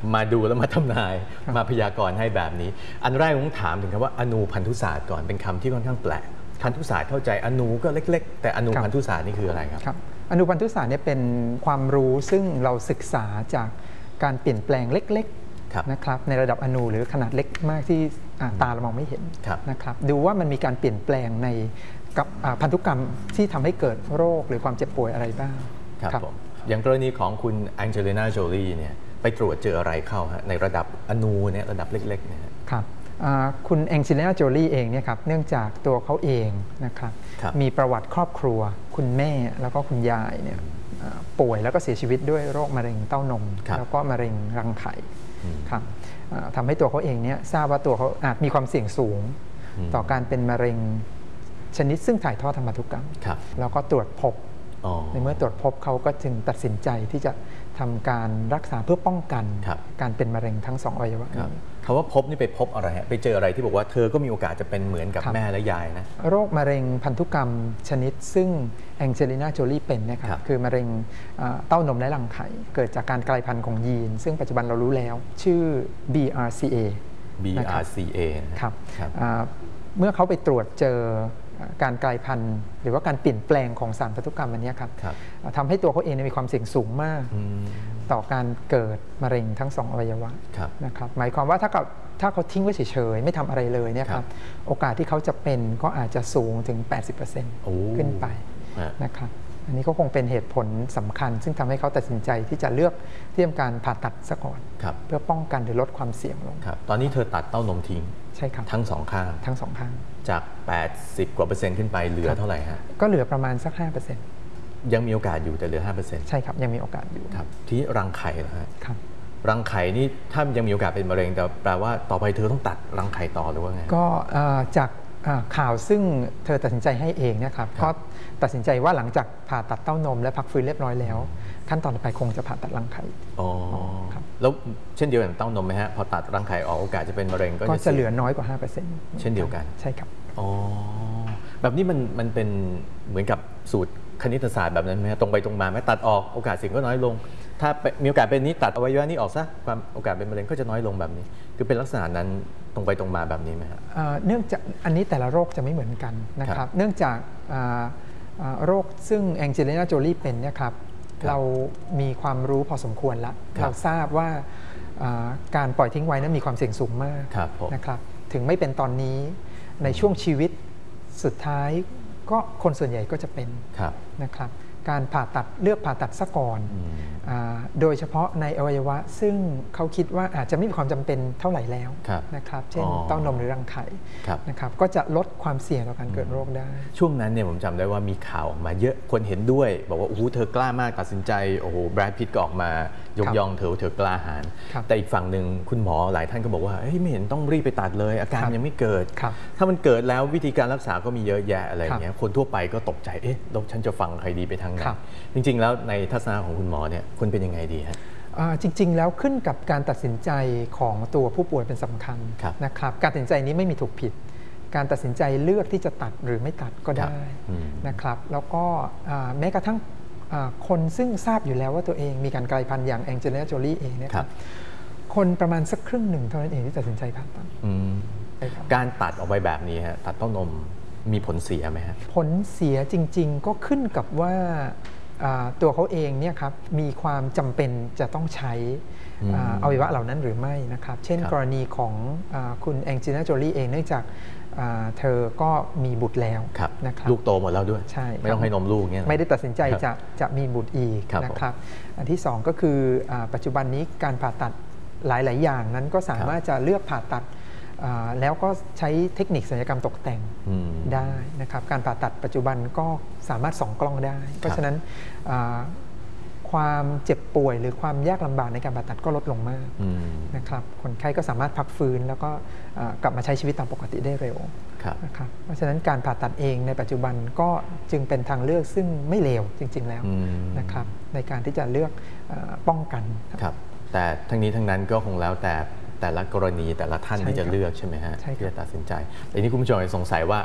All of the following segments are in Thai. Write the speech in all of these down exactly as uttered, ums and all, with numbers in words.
มาดูแล้วมาทำนายมาพยากรณ์ให้แบบนี้อันแรกผมถามถึงคำว่าอนูพันธุศาสตร์ก่อนเป็นคำที่ค่อนข้างแปลกพันธุศาสตร์เข้าใจอนูก็เล็กๆแต่อนูพันธุศาสตร์นี่คืออะไรครับครับอนูพันธุศาสตร์เนี่ยเป็นความรู้ซึ่งเราศึกษาจากการเปลี่ยนแปลงเล็กๆนะครับในระดับอนูหรือขนาดเล็กมากที่ตาเรามองไม่เห็นนะครับดูว่ามันมีการเปลี่ยนแปลงในกับพันธุกรรมที่ทำให้เกิดโรคหรือความเจ็บป่วยอะไรบ้างครับผมอย่างกรณีของคุณแองเจลิน่าโจลีเนี่ยไปตรวจเจออะไรเข้าฮะในระดับอนูเนี่ยระดับเล็กๆเนี่ยครับคุณแองเจลิน่าโจลีเองเนี่ยครับเนื่องจากตัวเขาเองนะครับมีประวัติครอบครัวคุณแม่แล้วก็คุณยายเนี่ยป่วยแล้วก็เสียชีวิตด้วยโรคมะเร็งเต้านมแล้วก็มะเร็งรังไข่ครับทำให้ตัวเขาเองเนี่ยทราบว่าตัวเขาอาจมีความเสี่ยงสูงต่อการเป็นมะเร็งชนิดซึ่งถ่ายทอดทางพันธุกรรมแล้วก็ตรวจพบในเมื่อตรวจพบเขาก็จึงตัดสินใจที่จะทำการรักษาเพื่อป้องกันการเป็นมะเร็งทั้งสองอวัยวะคำว่าพบนี่ไปพบอะไรฮะไปเจออะไรที่บอกว่าเธอก็มีโอกาสจะเป็นเหมือนกับแม่และยายนะโรคมะเร็งพันธุกรรมชนิดซึ่งแองเจลิน่าโจลีเป็นนะครับคือมะเร็งเต้านมและรังไข่เกิดจากการกลายพันธุ์ของยีนซึ่งปัจจุบันเรารู้แล้วชื่อ บี อาร์ ซี เอบี อาร์ ซี เอครับเมื่อเขาไปตรวจเจอการกลายพันธุ์หรือว่าการเปลี่ยนแปลงของสารพันธุกรรมอันนี้ครับทำให้ตัวเขาเองมีความเสี่ยงสูงมากต่อการเกิดมะเร็งทั้งสองอวัยวะนะครับหมายความว่าถ้าเขาถ้าเขาทิ้งไว้เฉยๆไม่ทำอะไรเลยเนี่ยครับโอกาสที่เขาจะเป็นก็อาจจะสูงถึง แปดสิบเปอร์เซ็นต์ ขึ้นไปนะครับอันนี้ก็คงเป็นเหตุผลสำคัญซึ่งทำให้เขาตัดสินใจที่จะเลือกที่ทำการผ่าตัดซะก่อนเพื่อป้องกันหรือลดความเสี่ยงลงตอนนี้เธอตัดเต้านมทิ้งใช่ครับทั้งสองข้างทั้งสองข้างจากแปดสิบกว่าเปอร์เซ็นต์ขึ้นไปเหลือเท่าไหร่ฮะก็เหลือประมาณสัก ห้าเปอร์เซ็นต์ยังมีโอกาสอยู่แต่เหลือ ห้าเปอร์เซ็นต์ใช่ครับยังมีโอกาสอยู่ครับที่รังไข่นะฮะครับรังไข่นี่ถ้ายังมีโอกาสเป็นมะเร็งแต่แปลว่าต่อไปเธอต้องตัดรังไข่ต่อหรือว่าไงก็จากข่าวซึ่งเธอตัดสินใจให้เองนะครับก็ตัดสินใจว่าหลังจากผ่าตัดเต้านมและพักฟื้นเรียบร้อยแล้วขั้นตอนต่อไปคงจะผ่าตัดรังไข่อ๋อครับแล้วเช่นเดียวกับเต้านมไหมฮะพอตัดรังไข่ออกโอกาสจะเป็นมะเร็งก็จะเหลือน้อยกว่า ห้าเปอร์เซ็นต์เช่นเดียวกันใช่ครับอ๋อแบบนี้มันมันเป็นเหมือนกับสูตรคณิตศาสตร์แบบนั้นไหมตรงไปตรงมาไหมตัดออกโอกาสเสี่ยงก็น้อยลงถ้ามีโอกาสเป็นนี้ตัดอวัยวะนี้ออกซะความโอกาสเป็นมะเร็งก็จะน้อยลงแบบนี้คือเป็นลักษณะนั้นตรงไปตรงมาแบบนี้ไหมครับเนื่องจากอันนี้แต่ละโรคจะไม่เหมือนกันนะครับเนื่องจากโรคซึ่งแองเจลิน่าโจลีเป็นเนี่ยครับเรามีความรู้พอสมควรแล้วเราทราบว่าการปล่อยทิ้งไว้นั้นมีความเสี่ยงสูงมากนะครับถึงไม่เป็นตอนนี้ในช่วงชีวิตสุดท้ายก็คนส่วนใหญ่ก็จะเป็นนะครับการผ่าตัดเลือกผ่าตัดซะก่อนโดยเฉพาะในอวัยวะซึ่งเขาคิดว่าอาจจะไม่มีความจำเป็นเท่าไหร่แล้วนะครับเช่นเต้านมหรือรังไข่นะครับก็จะลดความเสี่ยงต่อการเกิดโรคได้ช่วงนั้นเนี่ยผมจำได้ว่ามีข่าวออกมาเยอะคนเห็นด้วยบอกว่าโอ้โหเธอกล้ามากตัดสินใจโอ้โหแบรดพิตต์ก็ออกมายกย่องเธอเธอกล้าหาญแต่อีกฝั่งหนึ่งคุณหมอหลายท่านก็บอกว่าไม่เห็นต้องรีบไปตัดเลยอาการยังไม่เกิดถ้ามันเกิดแล้ววิธีการรักษาก็มีเยอะแยะอะไรอย่างเงี้ยคนทั่วไปก็ตกใจเอ๊ะแล้วฉันจะฟังใครดีไปทางไหนจริงๆแล้วในทัศนะของคุณหมอเนี่ยคุณเป็นยังไงดีฮะจริงๆแล้วขึ้นกับการตัดสินใจของตัวผู้ป่วยเป็นสำคัญนะครับการตัดสินใจนี้ไม่มีถูกผิดการตัดสินใจเลือกที่จะตัดหรือไม่ตัดก็ได้นะครับแล้วก็แม้กระทั่งคนซึ่งทราบอยู่แล้วว่าตัวเองมีการกลายพันธุ์อย่างแองเจลิน่าโจลีเองเนี่ยคนประมาณสักครึ่งหนึ่งเท่านั้นเองที่ตัดสินใจผ่าตัดการตัดออกไปแบบนี้ฮะตัดเต้านมมีผลเสียไหมฮะผลเสียจริงๆก็ขึ้นกับว่าตัวเขาเองเนี่ยครับมีความจำเป็นจะต้องใช้อวัยวะเหล่านั้นหรือไม่นะครับเช่นกรณีของคุณแองเจลิน่าโจลีเองเนื่องจากเธอก็มีบุตรแล้วนะครับลูกโตหมดแล้วด้วยใช่ไม่ต้องให้นมลูกเงี้ยไม่ได้ตัดสินใจจะจะมีบุตรอีกนะครับอันที่สองก็คือปัจจุบันนี้การผ่าตัดหลายๆอย่างนั้นก็สามารถจะเลือกผ่าตัดแล้วก็ใช้เทคนิคศัลยกรรมตกแต่งได้นะครับการผ่าตัดปัจจุบันก็สามารถส่องกล้องได้เพราะฉะนั้นความเจ็บป่วยหรือความยากลำบากในการผ่าตัดก็ลดลงมากนะครับคนไข้ก็สามารถพักฟื้นแล้วก็กลับมาใช้ชีวิตตามปกติได้เร็วนะครับเพราะฉะนั้นการผ่าตัดเองในปัจจุบันก็จึงเป็นทางเลือกซึ่งไม่เลวจริงๆแล้วนะครับในการที่จะเลือกป้องกันครับแต่ทั้งนี้ทั้งนั้นก็คงแล้วแต่แต่ละกรณีแต่ละท่านที่จะเลือกใช่ไหมฮะที่จะตัดสินใจแต่นี้คุณผู้ชมสงสัยว่า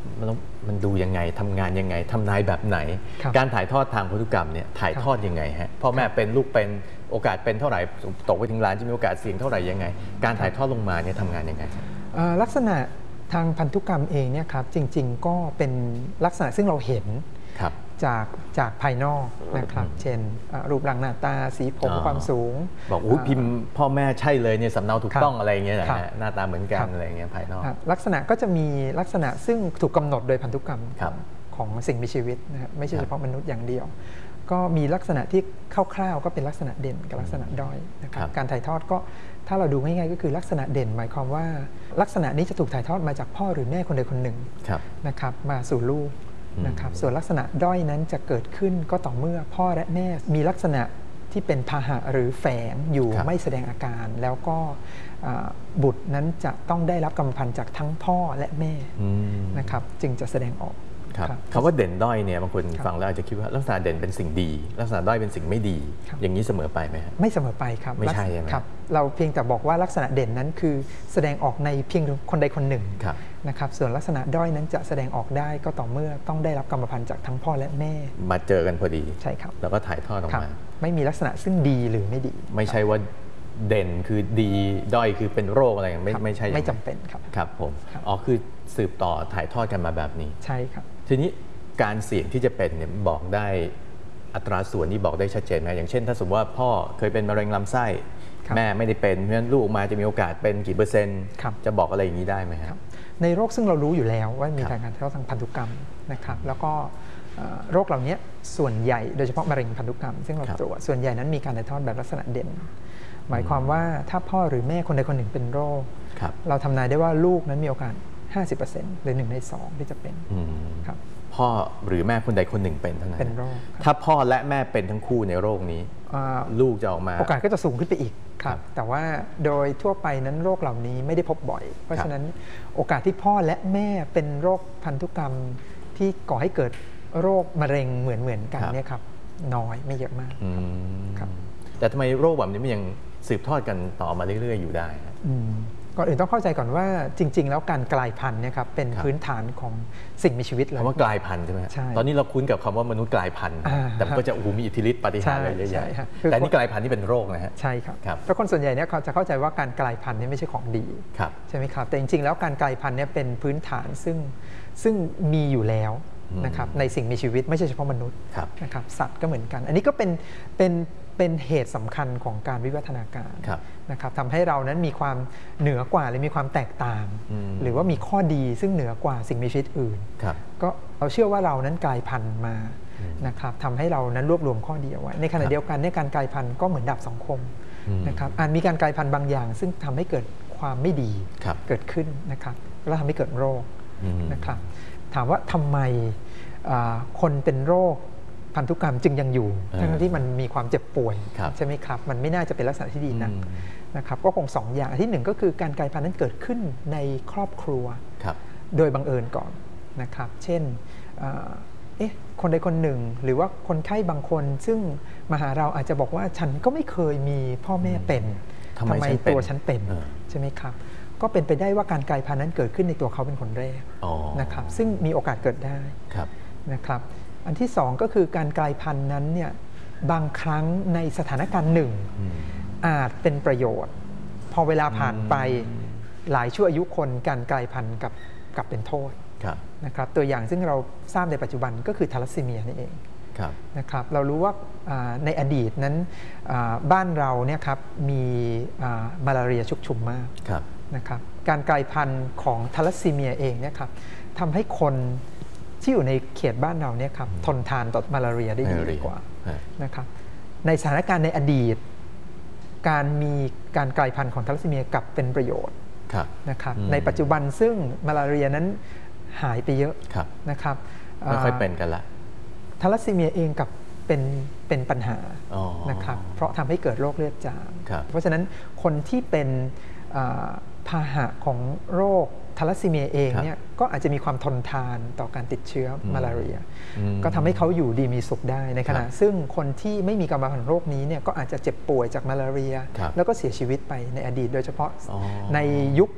มันมันดูยังไงทำงานยังไงทำนายแบบไหนการถ่ายทอดทางพันธุกรรมเนี่ยถ่ายทอดยังไงฮะพ่อแม่เป็นลูกเป็นโอกาสเป็นเท่าไหร่ตกไปถึงหลานจะมีโอกาสเสี่ยงเท่าไหร่ยังไงการถ่ายทอดลงมาเนี่ยทำงานยังไงลักษณะทางพันธุกรรมเองเนี่ยครับจริงๆก็เป็นลักษณะซึ่งเราเห็นจากจากภายนอกนะครับเช่นรูปร่างหน้าตาสีผมความสูงบอกอุ้ยพิมพ์พ่อแม่ใช่เลยเนี่ยสำเนาถูกต้องอะไรเงี้ยนะฮะหน้าตาเหมือนกันอะไรเงี้ยภายนอกลักษณะก็จะมีลักษณะซึ่งถูกกำหนดโดยพันธุกรรมของสิ่งมีชีวิตนะครับไม่ใช่เฉพาะมนุษย์อย่างเดียวก็มีลักษณะที่คร่าวๆก็เป็นลักษณะเด่นกับลักษณะด้อยนะครับการถ่ายทอดก็ถ้าเราดูง่ายๆก็คือลักษณะเด่นหมายความว่าลักษณะนี้จะถูกถ่ายทอดมาจากพ่อหรือแม่คนใดคนหนึ่งนะครับมาสู่ลูกนะครับส่วนลักษณะด้อยนั้นจะเกิดขึ้นก็ต่อเมื่อพ่อและแม่มีลักษณะที่เป็นพาหะหรือแฝงอยู่ไม่แสดงอาการแล้วก็บุตรนั้นจะต้องได้รับกรรมพันธุ์จากทั้งพ่อและแม่นะครับจึงจะแสดงออกคำว่าเด่นด้อยเนี่ยบางคนฟังแล้วอาจจะคิดว่าลักษณะเด่นเป็นสิ่งดีลักษณะด้อยเป็นสิ่งไม่ดีอย่างนี้เสมอไปไหมครับไม่เสมอไปครับไม่ใช่ใช่ไหมครับเราเพียงแต่บอกว่าลักษณะเด่นนั้นคือแสดงออกในเพียงคนใดคนหนึ่งนะครับส่วนลักษณะด้อยนั้นจะแสดงออกได้ก็ต่อเมื่อต้องได้รับกรรมพันธุ์จากทั้งพ่อและแม่มาเจอกันพอดีใช่ครับแล้วก็ถ่ายทอดออกมาไม่มีลักษณะซึ่งดีหรือไม่ดีไม่ใช่ว่าเด่นคือดีด้อยคือเป็นโรคอะไรไม่ไม่ใช่ไม่จำเป็นครับครับผมอ๋อคือสืบต่อถ่ายทอดกันมาแบบนี้ใช่ครับทีนี้การเสี่ยงที่จะเป็นเนี่ยบอกได้อัตราส่วนนี้บอกได้ชัดเจนไหมอย่างเช่นถ้าสมมติว่าพ่อเคยเป็นมะเร็งลำไส้แม่ไม่ได้เป็นเพราะฉะนั้นลูกมาจะมีโอกาสเป็นกี่เปอร์เซ็นต์จะบอกอะไรอย่างนี้ได้ไหมครับในโรคซึ่งเรารู้อยู่แล้วว่ามีการถ่ายทอดทางพันธุกรรมนะครับแล้วก็โรคเหล่านี้ส่วนใหญ่โดยเฉพาะมะเร็งพันธุกรรมซึ่งเราตรวจส่วนใหญ่นั้นมีการถ่ายทอดแบบลักษณะเด่นหมายความว่าถ้าพ่อหรือแม่คนใดคนหนึ่งเป็นโรคเราทำนายได้ว่าลูกนั้นมีโอกาส ห้าสิบเปอร์เซ็นต์ หรือหนึ่งในสองที่จะเป็นครับพ่อหรือแม่คนใดคนหนึ่งเป็นเท่านั้นเป็นโรคถ้าพ่อและแม่เป็นทั้งคู่ในโรคนี้ลูกจะออกมาโอกาสก็จะสูงขึ้นไปอีกครับแต่ว่าโดยทั่วไปนั้นโรคเหล่านี้ไม่ได้พบบ่อยเพราะฉะนั้นโอกาสที่พ่อและแม่เป็นโรคพันธุกรรมที่ก่อให้เกิดโรคมะเร็งเหมือนเหมือนกันเนี่ยครับน้อยไม่เยอะมากครับแต่ทำไมโรคแบบนี้มันยังสืบทอดกันต่อมาเรื่อยๆอยู่ได้ก่อนอื่นต้องเข้าใจก่อนว่าจริงๆแล้วการกลายพันธุ์เนี่ยครับเป็นพื้นฐานของสิ่งมีชีวิตเลยคำว่ากลายพันธุ์ใช่ไหมตอนนี้เราคุ้นกับคำว่ามนุษย์กลายพันธุ์แต่มันก็จะโอ้โหมีอิทธิฤทธิ์ปาฏิหาริย์อะไรเยอะแยะแต่นี่กลายพันธุ์ที่เป็นโรคนะฮะใช่ครับเพราะคนส่วนใหญ่เนี่ยเขาจะเข้าใจว่าการกลายพันธุ์นี่ไม่ใช่ของดีใช่ไหมครับแต่จริงๆแล้วการกลายพันธุ์เนี่ยเป็นพื้นฐานซึ่งซึ่งมีอยู่แล้วนะครับในสิ่งมีชีวิตไม่ใช่เฉพาะมนุษย์นะครับสัตว์ก็เหมือนกันอันนี้ก็เป็นเป็นเป็นเหตุสำคัญของการวิวัฒนาการนะครับทำให้เรานั้นมีความเหนือกว่าหรือมีความแตกต่างหรือว่ามีข้อดีซึ่งเหนือกว่าสิ่งมีชีวิตอื่นก็เราเชื่อว่าเรานั้นกลายพันธุ์มานะครับทำให้เรานั้นรวบรวมข้อดีเอาไว้ในขณะเดียวกันในการกลายพันธุ์ก็เหมือนดาบสองคมนะครับอาจมีการกลายพันธุ์บางอย่างซึ่งทำให้เกิดความไม่ดีเกิดขึ้นนะครับแล้วทำให้เกิดโรคนะครับถามว่าทำไมคนเป็นโรคพันธุกรรมจึงยังอยู่ทั้งที่มันมีความเจ็บป่วยใช่ไหมครับมันไม่น่าจะเป็นลักษณะที่ดีนักนะครับก็คงสองอย่างที่หนึ่งก็คือการกลายพันธุ์นั้นเกิดขึ้นในครอบครัวโดยบังเอิญก่อนนะครับเช่นเอ๊ะคนใดคนหนึ่งหรือว่าคนไข้บางคนซึ่งมาหาเราอาจจะบอกว่าฉันก็ไม่เคยมีพ่อแม่เป็นทำไมตัวฉันเป็นใช่ไหมครับก็เป็นไปได้ว่าการกลายพันธุ์นั้นเกิดขึ้นในตัวเขาเป็นคนแรกนะครับซึ่งมีโอกาสเกิดได้นะครับอันที่สองก็คือการกลายพันธุ์นั้นเนี่ยบางครั้งในสถานการณ์หนึ่งอาจเป็นประโยชน์พอเวลาผ่านไปหลายชั่วอายุคนการกลายพันธุ์กับกับเป็นโทษนะครับตัวอย่างซึ่งเราทราบในปัจจุบันก็คือทาลัสซีเมียนี่เองนะครับเรารู้ว่าในอดีตนั้นบ้านเราเนี่ยครับมีมาลาเรียชุกชุมมากนะครับการกลายพันธุ์ของทาลัสซีเมียเองเนี่ยครับทำให้คนที่อยู่ในเขตบ้านเราเนี่ยครับทนทานต่อมาลาเรียได้ดีกว่านะครับในสถานการณ์ในอดีตการมีการกลายพันธุ์ของทาลัสซีเมียกลับเป็นประโยชน์นะครับในปัจจุบันซึ่งมาลาเรียนั้นหายไปเยอะนะครับไม่ค่อยเป็นกันละทาลัสซีเมียเองกับเป็นเป็นปัญหานะครับเพราะทำให้เกิดโรคเลือดจางเพราะฉะนั้นคนที่เป็นพาหะของโรคทาลัสซีเมียเองเนี่ยก็อาจจะมีความทนทานต่อการติดเชื้อมาลาเรียก็ทำให้เขาอยู่ดีมีสุขได้ในขณะซึ่งคนที่ไม่มีกรรมพันธุ์โรคนี้เนี่ยก็อาจจะเจ็บป่วยจากมาลาเรียแล้วก็เสียชีวิตไปในอดีตโดยเฉพาะในยุค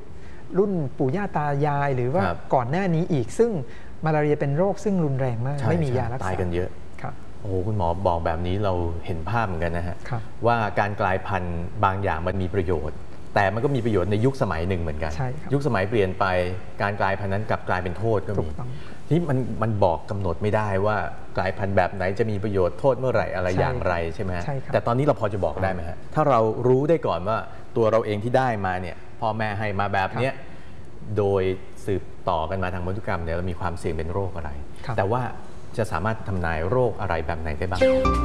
รุ่นปู่ย่าตายายหรือว่าก่อนหน้านี้อีกซึ่งมาลาเรียเป็นโรคซึ่งรุนแรงมากไม่มียารักษาตายกันเยอะโอ้โหคุณหมอบอกแบบนี้เราเห็นภาพเหมือนกันนะฮะว่าการกลายพันธุ์บางอย่างมันมีประโยชน์แต่มันก็มีประโยชน์ในยุคสมัยหนึ่งเหมือนกันยุคสมัยเปลี่ยนไปการกลายพันธุ์นั้นกลับกลายเป็นโทษก็มีที่มันมันบอกกำหนดไม่ได้ว่ากลายพันธุ์แบบไหนจะมีประโยชน์โทษเมื่อไหร่อะไรอย่างไรใช่ไหมแต่ตอนนี้เราพอจะบอกได้ไหมฮะถ้าเรารู้ได้ก่อนว่าตัวเราเองที่ได้มาเนี่ยพ่อแม่ให้มาแบบเนี้ยโดยสืบต่อกันมาทางพันธุกรรมเนี่ยเรามีความเสี่ยงเป็นโรคอะไรแต่ว่าจะสามารถทำนายโรคอะไรแบบไหนได้บ้าง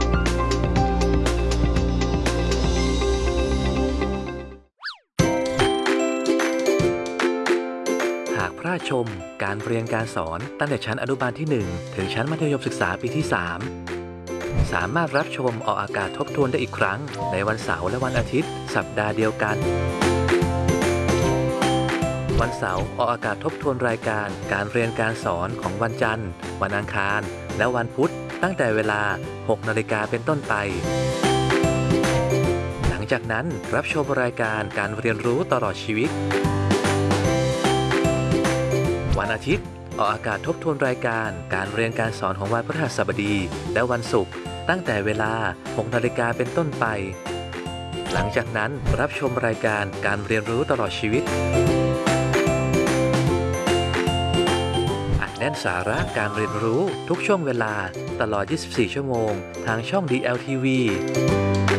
หากพลาดชมการเรียนการสอนตั้งแต่ชั้นอนุบาลที่หนึ่งถึงชั้นมัธยมศึกษาปีที่สามสามารถรับชมออกอากาศทบทวนได้อีกครั้งในวันเสาร์และวันอาทิตย์สัปดาห์เดียวกันวันเสาร์ออกอากาศทบทวนรายการการเรียนการสอนของวันจันทร์วันอังคารและวันพุธตั้งแต่เวลา หกนาฬิกาเป็นต้นไปหลังจากนั้นรับชมรายการการเรียนรู้ตลอดชีวิตวันอาทิตย์ออกอากาศทบทวนรายการการเรียนการสอนของวันพฤหัสบดีและวันศุกร์ตั้งแต่เวลา หกนาฬิกาเป็นต้นไปหลังจากนั้นรับชมรายการการเรียนรู้ตลอดชีวิตอัดแน่นสาระการเรียนรู้ทุกช่วงเวลาตลอด ยี่สิบสี่ ชั่วโมงทางช่อง ดี แอล ที วี